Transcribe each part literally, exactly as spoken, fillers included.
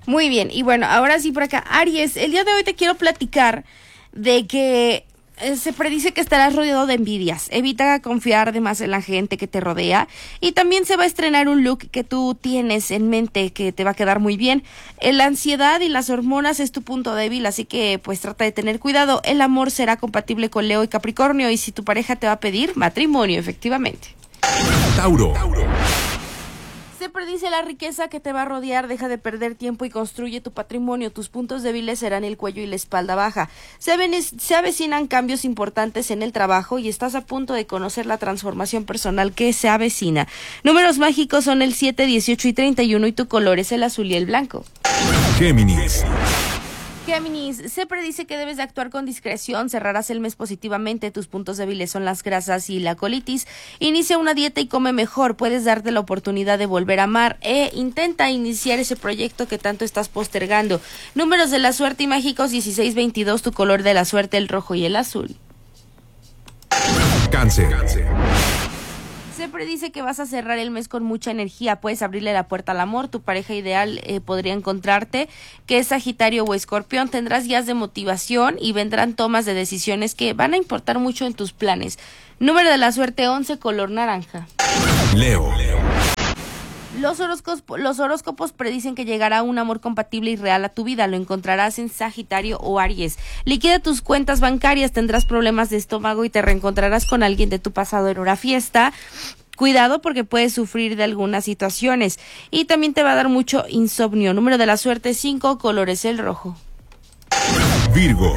Muy bien, y bueno, ahora sí por acá, Aries, el día de hoy te quiero platicar de que eh, se predice que estarás rodeado de envidias. Evita confiar de más en la gente que te rodea, y también se va a estrenar un look que tú tienes en mente que te va a quedar muy bien. Eh, La ansiedad y las hormonas es tu punto débil, así que pues trata de tener cuidado. El amor será compatible con Leo y Capricornio, y si tu pareja te va a pedir matrimonio, efectivamente. Tauro. Se predice la riqueza que te va a rodear. Deja de perder tiempo y construye tu patrimonio. Tus puntos débiles serán el cuello y la espalda baja. Se, ven, se avecinan cambios importantes en el trabajo y estás a punto de conocer la transformación personal que se avecina. Números mágicos son el siete, dieciocho y treinta y uno, y tu color es el azul y el blanco. Géminis. Géminis, se predice que debes de actuar con discreción. Cerrarás el mes positivamente. Tus puntos débiles son las grasas y la colitis. Inicia una dieta y come mejor. Puedes darte la oportunidad de volver a amar e intenta iniciar ese proyecto que tanto estás postergando. Números de la suerte y mágicos dieciséis, veintidós, tu color de la suerte el rojo y el azul. Cáncer. Se predice que vas a cerrar el mes con mucha energía. Puedes abrirle la puerta al amor. Tu pareja ideal eh, podría encontrarte, que es Sagitario o Escorpión. Tendrás días de motivación y vendrán tomas de decisiones que van a importar mucho en tus planes. Número de la suerte once, color naranja. Leo. Los horóscopos, los horóscopos predicen que llegará un amor compatible y real a tu vida. Lo encontrarás en Sagitario o Aries. Liquida tus cuentas bancarias, tendrás problemas de estómago y te reencontrarás con alguien de tu pasado en una fiesta. Cuidado porque puedes sufrir de algunas situaciones. Y también te va a dar mucho insomnio. Número de la suerte cinco, color es el rojo. Virgo.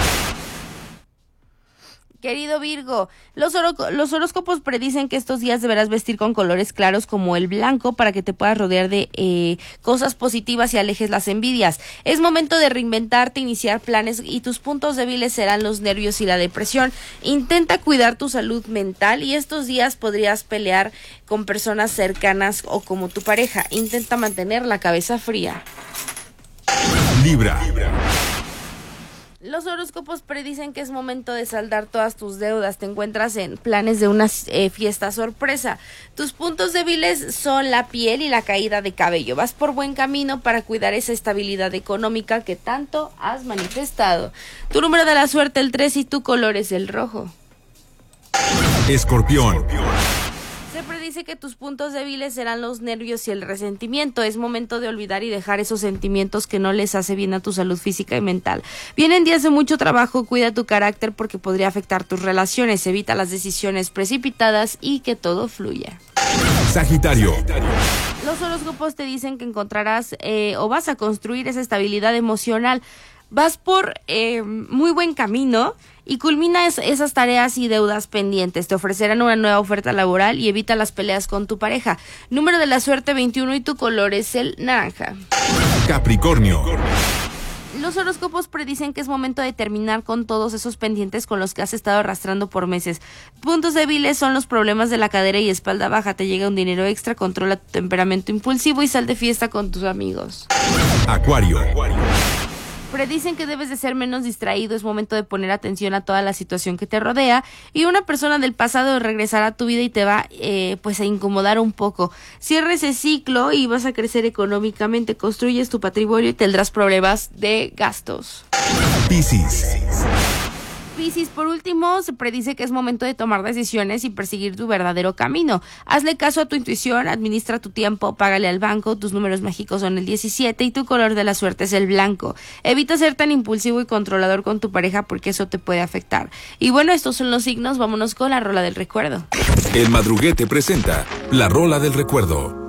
Querido Virgo, los, oro- los horóscopos predicen que estos días deberás vestir con colores claros como el blanco para que te puedas rodear de eh, cosas positivas y alejes las envidias. Es momento de reinventarte, iniciar planes, y tus puntos débiles serán los nervios y la depresión. Intenta cuidar tu salud mental, y estos días podrías pelear con personas cercanas o como tu pareja. Intenta mantener la cabeza fría. Libra. Los horóscopos predicen que es momento de saldar todas tus deudas. Te encuentras en planes de una eh, fiesta sorpresa. Tus puntos débiles son la piel y la caída de cabello. Vas por buen camino para cuidar esa estabilidad económica que tanto has manifestado. Tu número de la suerte el tres y tu color es el rojo. Escorpión. Se predice que tus puntos débiles serán los nervios y el resentimiento. Es momento de olvidar y dejar esos sentimientos que no les hace bien a tu salud física y mental. Vienen días de mucho trabajo. Cuida tu carácter porque podría afectar tus relaciones. Evita las decisiones precipitadas y que todo fluya. Sagitario. Los horóscopos te dicen que encontrarás eh, o vas a construir esa estabilidad emocional. Vas por eh, muy buen camino y culmina es, esas tareas y deudas pendientes. Te ofrecerán una nueva oferta laboral y evita las peleas con tu pareja. Número de la suerte veintiuno y tu color es el naranja. Capricornio. Los horóscopos predicen que es momento de terminar con todos esos pendientes con los que has estado arrastrando por meses. Puntos débiles son los problemas de la cadera y espalda baja. Te llega un dinero extra, controla tu temperamento impulsivo y sal de fiesta con tus amigos. Acuario. Predicen que debes de ser menos distraído. Es momento de poner atención a toda la situación que te rodea, y una persona del pasado regresará a tu vida y te va eh, pues a incomodar un poco. Cierra ese ciclo y vas a crecer económicamente. Construyes tu patrimonio y tendrás problemas de gastos. Piscis. Piscis, por último, se predice que es momento de tomar decisiones y perseguir tu verdadero camino. Hazle caso a tu intuición, administra tu tiempo, págale al banco. Tus números mágicos son el diecisiete y tu color de la suerte es el blanco. Evita ser tan impulsivo y controlador con tu pareja porque eso te puede afectar. Y bueno, estos son los signos. Vámonos con la rola del recuerdo. El Madruguete presenta la rola del recuerdo.